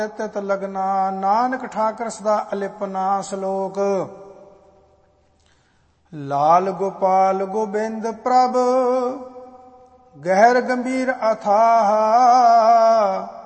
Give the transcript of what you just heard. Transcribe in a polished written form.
ਤਿਤ ਲਗਨਾ ਨਾਨਕ ਠਾਕਰ ਸਦਾ ਅਲਿਪਨਾ। ਸ਼ਲੋਕ। ਲਾਲ ਗੋਪਾਲ ਗੋਬਿੰਦ ਪ੍ਰਭ ਗਹਿਰ ਗੰਭੀਰ ਅਥਾਹ